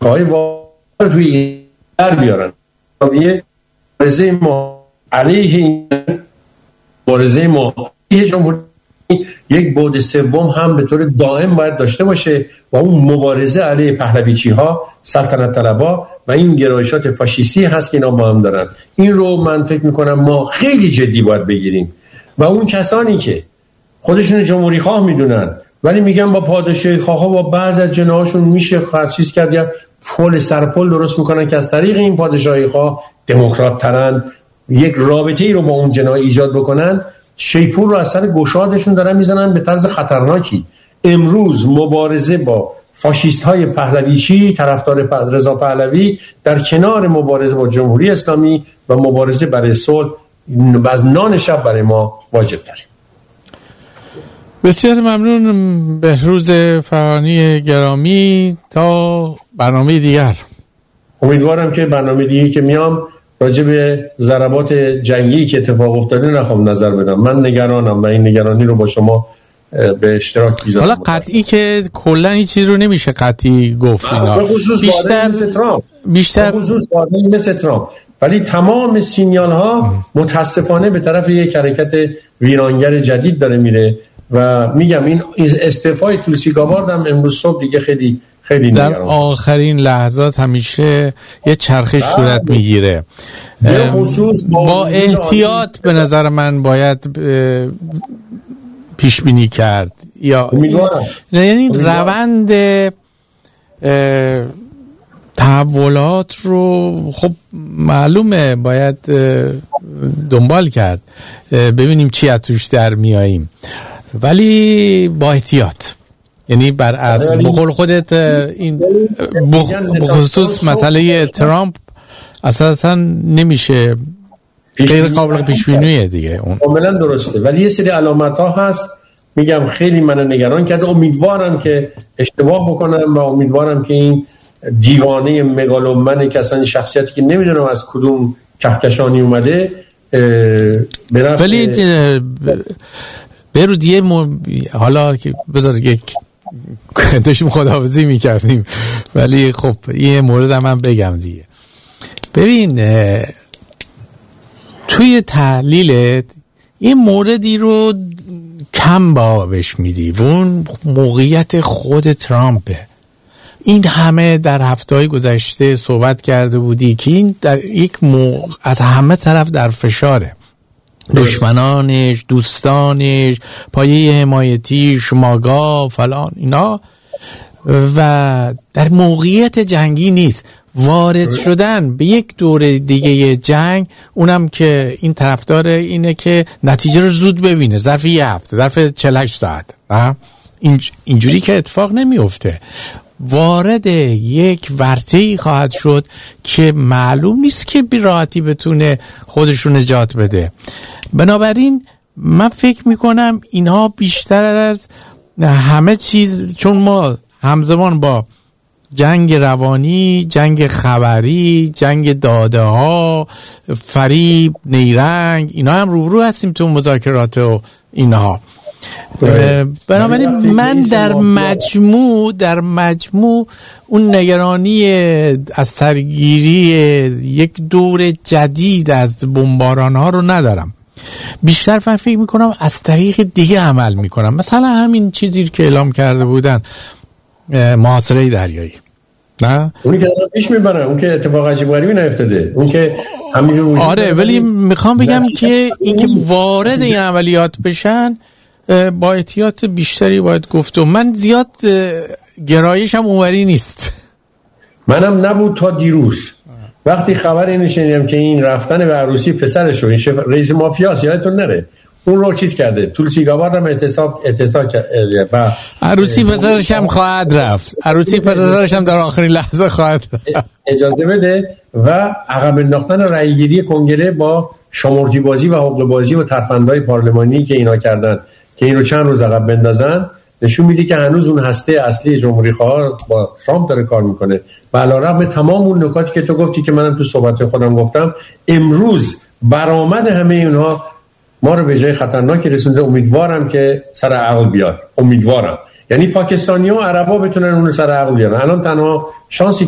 های واقعا توی این در بیارن. مبارزه ما علیه این مبارزه ما جمهوری یک بعد سوم هم به طور دائم باید داشته باشه و اون مبارزه علیه پهلویچی ها، سلطنت طلبها و این گرایشات فاشیستی هست که اینا با هم دارن. این رو من فکر میکنم ما خیلی جدی باید بگیریم و اون کسانی که خودشون جمهوری خواه میدونن ولی میگن با پادشاهی خواه ها با بعض از جناهاشون میشه خرچیز کرد یا پل سرپل درست میکنن که از طریق این پادشاهی خواه دموکرات ترن، یک رابطه ای رو با اون جناح ایجاد بکنن، شیپور رو از سر گشادشون دارن میزنن به طرز خطرناکی. امروز مبارزه با فاشیست های پهلویچی، طرفدار رضا پهلوی، در کنار مبارزه با جمهوری اسلامی و مبارزه برای صلح از نان شب برای ما واجب داریم. بسیار ممنون بهروز فرهانی گرامی. تا برنامه دیگر. امیدوارم که برنامه دیگه که میام راجع به ضربات جنگی که اتفاق افتاده نخوام نظر بدم. من نگرانم و این نگرانی رو با شما به اشتراک میذارم. حالا قطعی که کلا هیچ چیزی رو نمیشه قطعی گفت اینا. بیشتر خصوص مثل ترامپ. ولی تمام سینیال ها متاسفانه به طرف یک حرکت ویرانگر جدید داره میره و میگم این استعفای توسی گابارد هم امروز صبح دیگه خیلی در آخرین لحظات همیشه یه چرخش صورت میگیره. با احتیاط به نظر من باید پیش بینی کرد یا یعنی روند تحولات رو خب معلومه باید دنبال کرد، ببینیم چی از توش در میاییم، ولی با احتیاط. یعنی بر از بقول خودت این بخصوص مسئله ترامپ اساسا نمیشه، غیر قابل پیش بینیه دیگه. اون کاملا درسته، ولی یه سری علامت ها هست میگم خیلی منو نگران کرده. امیدوارم که اشتباه بکنم و امیدوارم که این دیوانه مگالومن که اصلا شخصیتی که نمیدونم از کدوم کهکشانی اومده ولی برود یه حالا که بذار یک داشتیم خداحافظی میکردیم ولی خب یه مورد هم بگم دیگه. ببین توی تحلیلت یه موردی رو کم بهش میدی و اون موقعیت خود ترامپه. این همه در هفته‌های گذشته صحبت کرده بودی که این در یک از همه طرف در فشاره، دشمنانش، دوستانش، پایه حمایتیش، ماگا فلان اینا، و در موقعیت جنگی نیست. وارد شدن به یک دور دیگه جنگ، اونم که این طرفدار اینه که نتیجه رو زود ببینه، ظرف یه هفته، ظرف 48 ساعت. اینجوری که اتفاق نمیفته. وارد یک ورطه‌ای خواهد شد که معلوم نیست که بی راحتی بتونه خودش رو نجات بده. بنابراین من فکر میکنم اینها بیشتر از همه چیز، چون ما همزمان با جنگ روانی، جنگ خبری، جنگ داده ها، فریب، نیرنگ، اینا هم روبرو هستیم تو مذاکرات و اینها. بنابراین من در مجموع اون نگرانی از سرگیری یک دور جدید از بمباران ها رو ندارم. بیشتر فکر میکنم از طریق دیگه عمل میکنم، مثلا همین چیزی که اعلام کرده بودن، محاصره دریایی. نه اونی که پیش میبرن، اون که اتفاق عجیب غریبی نیفتاده، اون که همینجور. آره ولی میخوام بگم که اینکه وارد این عملیات بشن با احتیاط بیشتری باید گفت. و من زیاد گرایشم اونوری نیست. منم نبود تا دیروز وقتی خبر اینو شنیدم که این رفتن به عروسی پسرش رو، این رئیس مافیاست، یادتون نره اون رو چیز کرده، تولسی گابارد هم اعتصاب کرده و عروسی پسرش هم خواهد رفت، عروسی پسرش هم در آخرین لحظه خواهد رفت. اجازه بده. و عقب انداختن رأیگیری کنگره با شمردی بازی و حقوق بازی و ترفندهای پارلمانی که اینا کردن که این رو چند روز عقب بندازن، نشون میده که هنوز اون هسته اصلی جمهوری خواه با ترامپ داره کار میکنه. و علیرغم تمام اون نکاتی که تو گفتی که منم تو صحبت خودم گفتم، امروز برآمد همه اینها ما رو به جای خطرناکی رسونده. امیدوارم که سر عقل بیاد، امیدوارم، یعنی پاکستانی‌ها و عرب‌ها بتونن اون رو سر عقل بیارن. الان تنها شانسی